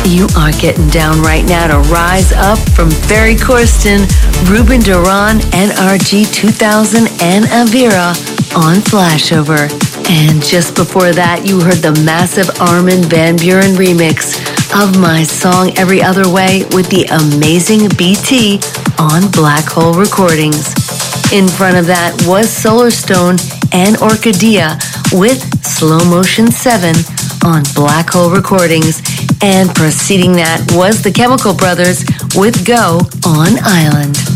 You are getting down right now to Rise Up from Ferry Corsten, Ruben Duran, NRG 2000, and Avira on Flashover. And just before that, you heard the massive Armin van Buuren remix of my song Every Other Way with the amazing BT on Black Hole Recordings. In front of that was Solarstone and Orchidea with Slow Motion 7 on Black Hole Recordings. And preceding that was the Chemical Brothers with Go on Island.